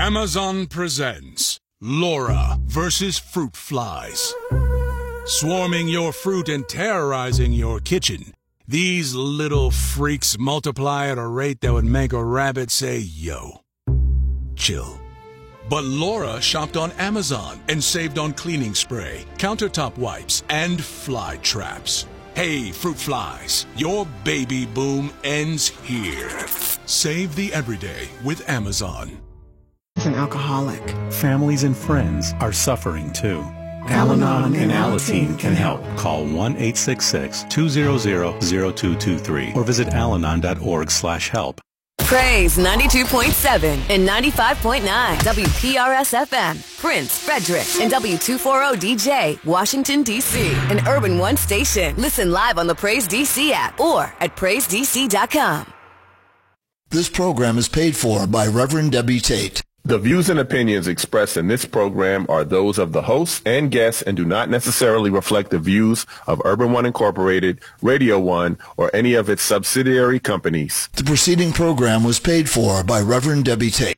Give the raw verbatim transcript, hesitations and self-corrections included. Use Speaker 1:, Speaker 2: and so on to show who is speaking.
Speaker 1: Amazon presents Laura versus Fruit Flies. Swarming your fruit and terrorizing your kitchen, these little freaks multiply at a rate that would make a rabbit say, yo. Chill. But Laura shopped on Amazon and saved on cleaning spray, countertop wipes, and fly traps. Hey, fruit flies, your baby boom ends here. Save the everyday with Amazon.
Speaker 2: An alcoholic.
Speaker 3: Families and friends are suffering too.
Speaker 2: Al-Anon and Alateen can help.
Speaker 3: Call one eight six six, two zero zero, zero two two three or visit alanon dot org slash help.
Speaker 4: Praise ninety-two point seven and ninety-five point nine W P R S F M, Prince, Frederick, and W two forty D J, Washington, D C, an Urban One station. Listen live on the Praise D C app or at praise d c dot com.
Speaker 5: This program is paid for by Reverend Debbie Tate.
Speaker 6: The views and opinions expressed in this program are those of the hosts and guests and do not necessarily reflect the views of Urban One Incorporated, Radio One, or any of its subsidiary companies.
Speaker 5: The preceding program was paid for by Reverend Debbie Tate.